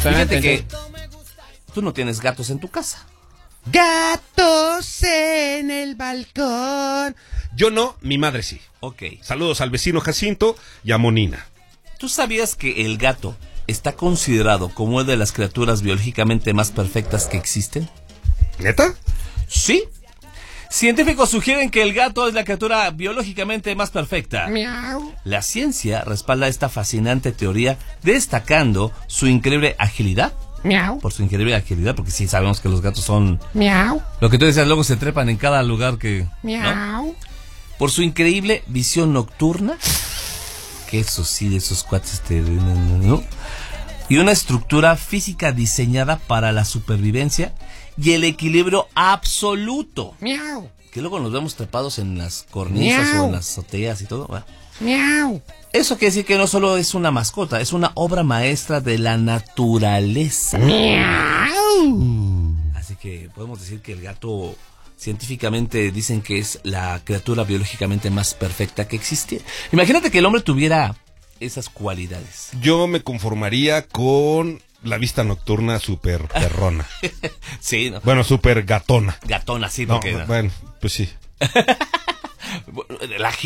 Fíjate que tú no tienes gatos en tu casa. Gatos en el balcón. Yo no, mi madre sí. Ok. Saludos al vecino Jacinto y a Monina. ¿Tú sabías que el gato está considerado como una de las criaturas biológicamente más perfectas que existen? ¿Neta? Sí. Científicos sugieren que el gato es la criatura biológicamente más perfecta. Miau. La ciencia respalda esta fascinante teoría destacando su increíble agilidad. Miau. Por su increíble agilidad, porque sí sabemos que los gatos son... Miau. Lo que tú decías, luego se trepan en cada lugar que... Miau. ¿no? Por su increíble visión nocturna, que eso sí, de esos cuates ¿no? Y una estructura física diseñada para la supervivencia y el equilibrio absoluto. Miau. Que luego nos vemos trepados en las cornisas Miau. o en las azoteas y todo. Bueno. Miau. Eso quiere decir que no solo es una mascota, es una obra maestra de la naturaleza. Miau. Así que podemos decir que el gato, científicamente dicen que es la criatura biológicamente más perfecta que existe. Imagínate que el hombre tuviera esas cualidades. Yo me conformaría con la vista nocturna super perrona. Sí, ¿no? Bueno, super gatona. Gatona, sí, No, porque... bueno, pues sí. La